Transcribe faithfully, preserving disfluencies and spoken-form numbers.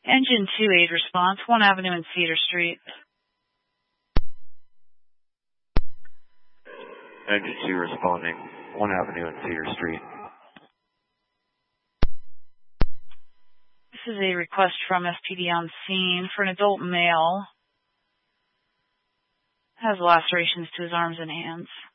Engine two aid response, one Avenue and Cedar Street. Engine two responding, one Avenue and Cedar Street. This is a request from S P D on scene for an adult male. Has lacerations to his arms and hands.